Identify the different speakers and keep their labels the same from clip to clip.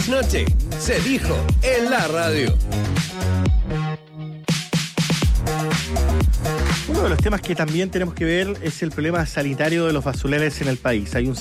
Speaker 1: Noche se dijo en la radio.
Speaker 2: Uno de los temas que también tenemos que ver es el problema sanitario de los basurales en el país. Hay un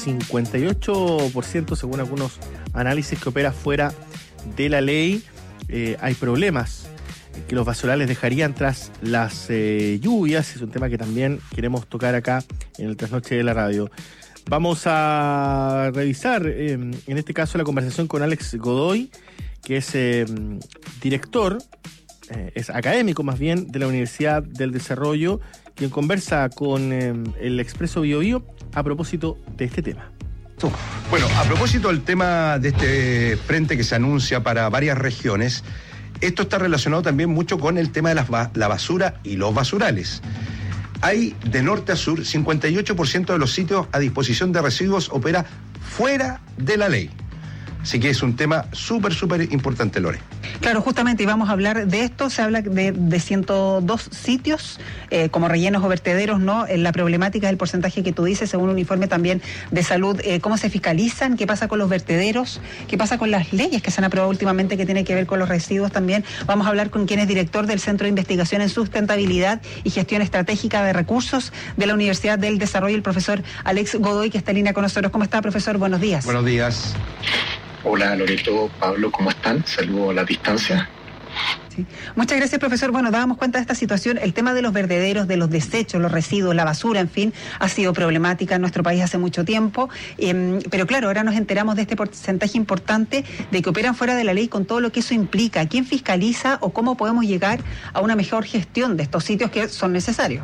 Speaker 2: 58%, según algunos análisis, que opera fuera de la ley. Hay problemas que los basurales dejarían tras las lluvias. Es un tema que también queremos tocar acá en el Trasnoche de la radio. Vamos a revisar, en este caso, la conversación con Alex Godoy, que es director, es académico más bien, de la Universidad del Desarrollo, quien conversa con el Expreso Biobío a propósito de este tema.
Speaker 3: Bueno, a propósito del tema de este frente que se anuncia para varias regiones, esto está relacionado también mucho con el tema de la basura y los basurales. Hay, de norte a sur, 58% de los sitios a disposición de residuos opera fuera de la ley. Así que es un tema súper importante, Lore.
Speaker 4: Claro, justamente, y vamos a hablar de esto. Se habla de 102 sitios como rellenos o vertederos, ¿no? La problemática del porcentaje que tú dices, según un informe también de salud, cómo se fiscalizan, qué pasa con los vertederos, qué pasa con las leyes que se han aprobado últimamente que tiene que ver con los residuos también. Vamos a hablar con quien es director del Centro de Investigación en Sustentabilidad y Gestión Estratégica de Recursos de la Universidad del Desarrollo, el profesor Alex Godoy, que está en línea con nosotros. ¿Cómo está, profesor? Buenos días.
Speaker 3: Buenos días.
Speaker 5: Hola Loreto, Pablo, ¿cómo están? Saludo a la distancia.
Speaker 4: Sí. Muchas gracias, profesor. Bueno, dábamos cuenta de esta situación. El tema de los vertederos, de los desechos, los residuos, la basura, en fin, ha sido problemática en nuestro país hace mucho tiempo. Pero claro, ahora nos enteramos de este porcentaje importante de que operan fuera de la ley con todo lo que eso implica. ¿Quién fiscaliza o cómo podemos llegar a una mejor gestión de estos sitios que son necesarios?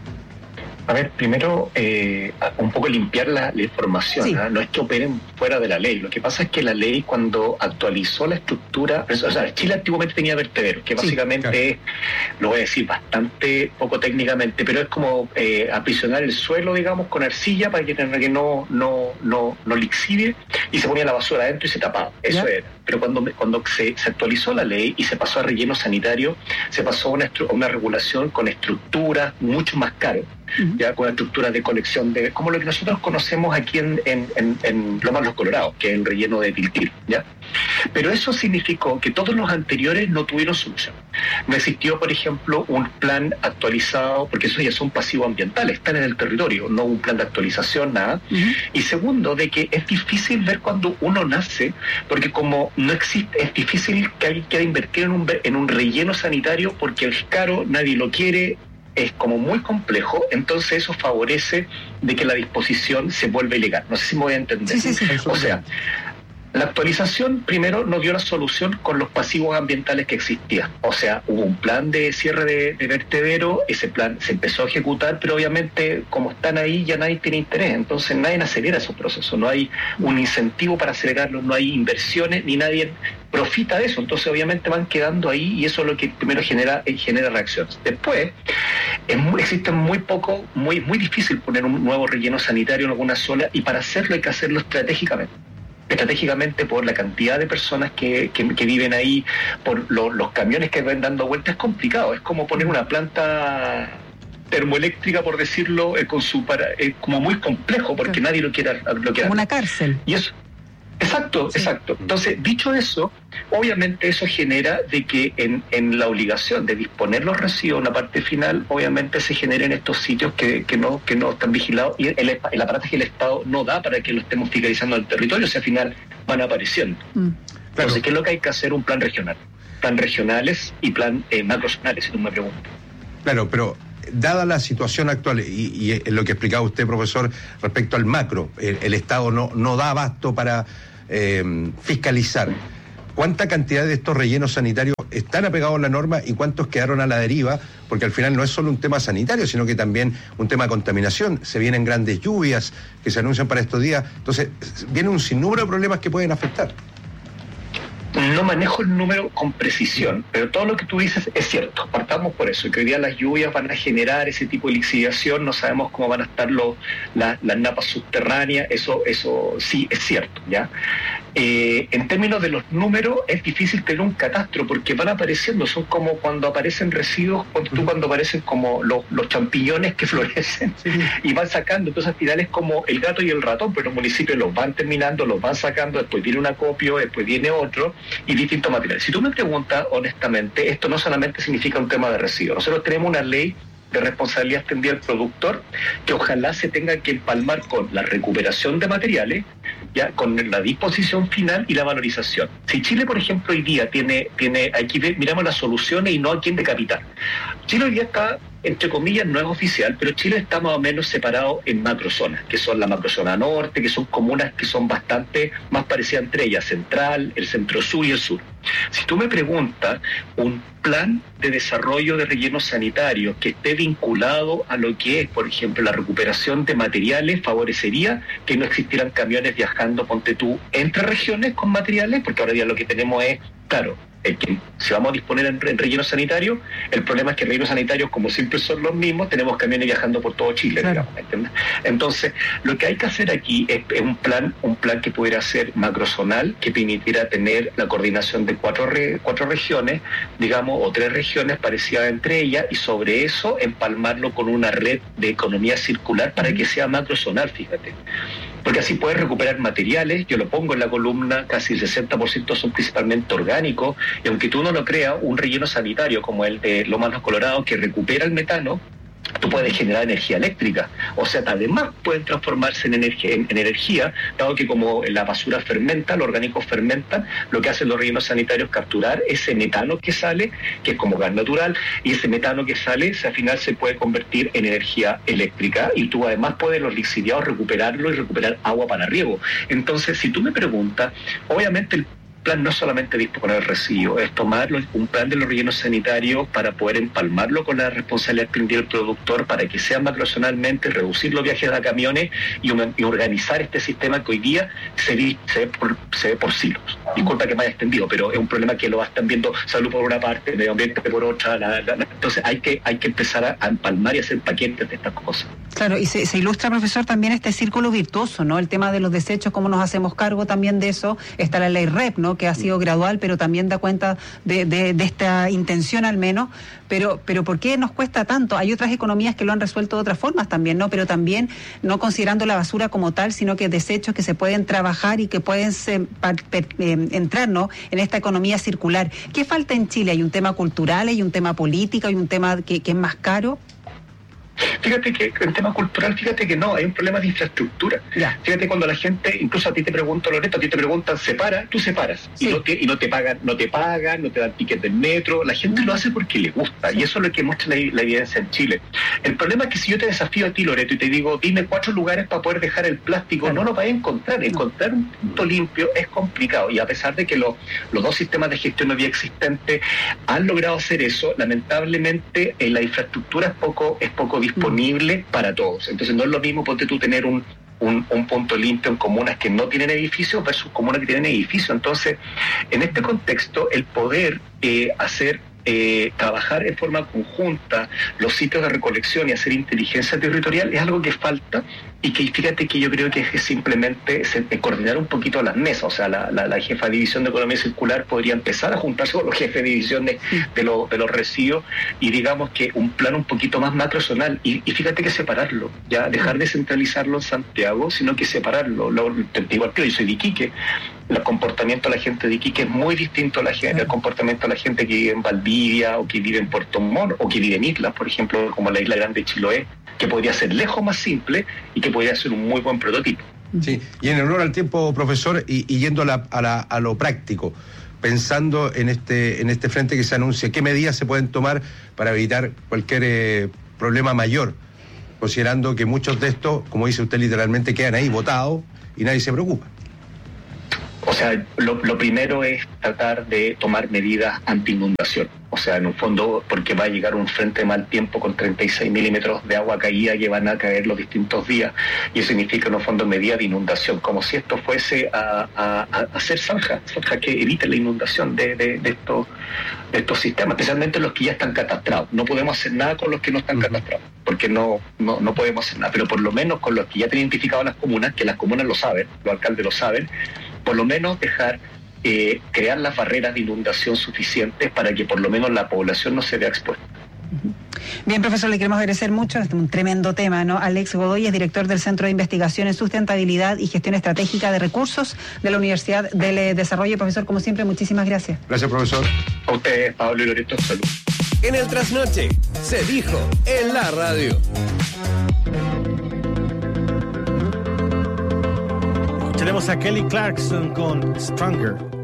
Speaker 5: A ver, primero, un poco limpiar la información, sí. No es que operen fuera de la ley. Lo que pasa es que la ley, cuando actualizó la estructura, o sea, Chile antiguamente tenía vertederos, que básicamente es, lo voy a decir bastante poco técnicamente, pero es como aprisionar el suelo, digamos, con arcilla para que no lixivie, y se ponía la basura adentro y se tapaba. Eso era. Pero cuando se actualizó la ley y se pasó a relleno sanitario, se pasó a una regulación con estructuras mucho más caras. Ya con estructuras de colección como lo que nosotros conocemos aquí en Lomas Los Colorados, que es el relleno de Tiltil, ¿ya? Pero eso significó que todos los anteriores no tuvieron solución. No existió, por ejemplo, un plan actualizado, porque esos ya son pasivos ambientales, están en el territorio, no un plan de actualización, nada. Y segundo, de que es difícil ver cuando uno nace, porque como no existe, es difícil que alguien quiera invertir en un relleno sanitario porque es caro, nadie lo quiere, es como muy complejo, entonces eso favorece de que la disposición se vuelva ilegal. No sé si me voy a entender.
Speaker 4: Sí.
Speaker 5: O sea, la actualización primero nos dio la solución con los pasivos ambientales que existían. O sea, hubo un plan de cierre de vertedero, ese plan se empezó a ejecutar, pero obviamente como están ahí ya nadie tiene interés, entonces nadie acelera esos procesos, no hay un incentivo para acelerarlos, no hay inversiones, ni nadie profita de eso, entonces obviamente van quedando ahí y eso es lo que primero genera reacciones. Después, existe muy difícil poner un nuevo relleno sanitario en alguna zona y para hacerlo hay que hacerlo estratégicamente por la cantidad de personas que viven ahí, por los camiones que ven dando vueltas. Es complicado, es como poner una planta termoeléctrica, por decirlo, como muy complejo porque nadie lo quiere.
Speaker 4: Como una cárcel.
Speaker 5: Y eso. Exacto. Entonces, dicho eso, obviamente eso genera de que en la obligación de disponer los residuos, una parte final, obviamente se generen estos sitios que no están vigilados y el aparato que el Estado no da para que lo estemos fiscalizando al territorio, o sea, al final van apareciendo. Entonces, ¿qué es lo que hay que hacer? Un plan regional. Plan regionales y plan macrozonales, si tú me preguntas.
Speaker 3: Claro, pero dada la situación actual y lo que explicaba usted, profesor, respecto al macro, el Estado no da abasto para fiscalizar. ¿Cuánta cantidad de estos rellenos sanitarios están apegados a la norma y cuántos quedaron a la deriva? Porque al final no es solo un tema sanitario, sino que también un tema de contaminación. Se vienen grandes lluvias que se anuncian para estos días. Entonces, viene un sinnúmero de problemas que pueden afectar.
Speaker 5: No manejo el número con precisión, pero todo lo que tú dices es cierto. Partamos por eso, que hoy día las lluvias van a generar ese tipo de lixiviación, no sabemos cómo van a estar las napas subterráneas, eso sí es cierto, ¿ya? En términos de los números, es difícil tener un catastro porque van apareciendo, son como cuando aparecen residuos, cuando aparecen como los champiñones que florecen y van sacando, entonces al final es como el gato y el ratón, pero los municipios los van terminando, los van sacando, después viene un acopio, después viene otro y distintos materiales. Si tú me preguntas honestamente, esto no solamente significa un tema de residuos, nosotros tenemos una ley de responsabilidad extendida del productor, que ojalá se tenga que empalmar con la recuperación de materiales, ya con la disposición final y la valorización. Si Chile, por ejemplo, hoy día tiene aquí miramos las soluciones y no a quién decapitar. Chile hoy día está, entre comillas, no es oficial, pero Chile está más o menos separado en macrozonas, que son la macrozona norte, que son comunas que son bastante más parecidas entre ellas, central, el centro sur y el sur. Si tú me preguntas, un plan de desarrollo de rellenos sanitarios que esté vinculado a lo que es, por ejemplo, la recuperación de materiales, favorecería que no existieran camiones viajando, ponte tú, entre regiones con materiales, porque ahora día lo que tenemos es, claro, que si vamos a disponer en relleno sanitario, el problema es que rellenos sanitarios, como siempre son los mismos, tenemos camiones viajando por todo Chile,
Speaker 4: claro.
Speaker 5: Digamos, ¿entiendes? Entonces, lo que hay que hacer aquí es un plan que pudiera ser macrozonal, que permitiera tener la coordinación de cuatro regiones, digamos, o 3 regiones parecidas entre ellas, y sobre eso empalmarlo con una red de economía circular para que sea macrozonal, fíjate. Porque así puedes recuperar materiales, yo lo pongo en la columna, casi el 60% son principalmente orgánicos, y aunque tú no lo creas, un relleno sanitario como el de Lomas Los Colorados, que recupera el metano, tú puedes generar energía eléctrica, o sea, además pueden transformarse en energía, dado que como la basura fermenta, los orgánicos fermentan, lo que hacen los rellenos sanitarios es capturar ese metano que sale, que es como gas natural, y ese metano que sale, al final se puede convertir en energía eléctrica, y tú además puedes los lixiviados recuperarlo y recuperar agua para riego. Entonces, si tú me preguntas, obviamente el plan no es solamente disponer residuos, es tomar un plan de los rellenos sanitarios para poder empalmarlo con la responsabilidad extendida del productor para que sea macrozonalmente, reducir los viajes a camiones y organizar este sistema que hoy día se ve por silos. Disculpa que me haya extendido, pero es un problema que lo están viendo salud por una parte, medio ambiente por otra. Entonces hay que empezar a empalmar y hacer paquetes de estas cosas.
Speaker 4: Claro, y se ilustra, profesor, también este círculo virtuoso, ¿no? El tema de los desechos, cómo nos hacemos cargo también de eso. Está la ley REP, ¿no? Que ha sido gradual, pero también da cuenta de esta intención al menos. Pero ¿por qué nos cuesta tanto? Hay otras economías que lo han resuelto de otras formas también, ¿no? Pero también no considerando la basura como tal, sino que desechos que se pueden trabajar y que pueden entrar, ¿no? En esta economía circular. ¿Qué falta en Chile? ¿Hay un tema cultural, hay un tema político, hay un tema que es más caro?
Speaker 5: Fíjate que en tema cultural, fíjate que no, hay un problema de infraestructura.
Speaker 4: Ya.
Speaker 5: Fíjate cuando la gente, incluso a ti te pregunto, Loreto, a ti te preguntan, ¿separa? Tú separas. Sí. Y no te pagan, no te dan tickets del metro. La gente lo hace porque le gusta. Sí. Y eso es lo que muestra la evidencia en Chile. El problema es que si yo te desafío a ti, Loreto, y te digo, dime 4 lugares para poder dejar el plástico, claro, no lo vas a encontrar. Encontrar un punto limpio es complicado. Y a pesar de que los 2 sistemas de gestión hoy existentes han logrado hacer eso, lamentablemente la infraestructura es poco disponible para todos. Entonces no es lo mismo, ponte tú, tener un punto limpio en comunas que no tienen edificios versus comunas que tienen edificios. Entonces, en este contexto, el poder trabajar en forma conjunta los sitios de recolección y hacer inteligencia territorial es algo que falta, y que fíjate que yo creo que es simplemente coordinar un poquito las mesas. O sea, la jefa de división de economía circular podría empezar a juntarse con los jefes de división de los residuos, y digamos que un plan un poquito más macrozonal, y fíjate que separarlo, ya dejar de centralizarlo en Santiago, sino que separarlo. Te digo al tío, yo soy de Iquique. El comportamiento de la gente de Iquique es muy distinto al comportamiento de la gente que vive en Valdivia, o que vive en Puerto Montt, o que vive en islas, por ejemplo, como la Isla Grande de Chiloé, que podría ser lejos más simple y que podría ser un muy buen prototipo.
Speaker 3: Sí, y en honor al tiempo, profesor, y yendo a lo práctico, pensando en este frente que se anuncia, ¿qué medidas se pueden tomar para evitar cualquier problema mayor? Considerando que muchos de estos, como dice usted literalmente, quedan ahí botados y nadie se preocupa.
Speaker 5: O sea, lo primero es tratar de tomar medidas anti-inundación. O sea, en un fondo, porque va a llegar un frente de mal tiempo con 36 milímetros de agua caída que van a caer los distintos días, y eso significa en un fondo medida de inundación, como si esto fuese a hacer zanja que evite la inundación de estos sistemas, especialmente los que ya están catastrados. No podemos hacer nada con los que no están catastrados, porque no podemos hacer nada, pero por lo menos con los que ya tienen identificado las comunas, que las comunas lo saben, los alcaldes lo saben, por lo menos dejar crear las barreras de inundación suficientes para que por lo menos la población no se vea expuesta.
Speaker 4: Bien, profesor, le queremos agradecer mucho. Este es un tremendo tema, ¿no? Alex Godoy es director del Centro de Investigación en Sustentabilidad y Gestión Estratégica de Recursos de la Universidad del Desarrollo. Profesor, como siempre, muchísimas gracias.
Speaker 3: Gracias, profesor.
Speaker 5: A ustedes, Pablo y Loreto, salud.
Speaker 1: En el Trasnoche, se dijo en la radio.
Speaker 2: Tenemos a Kelly Clarkson con Stronger.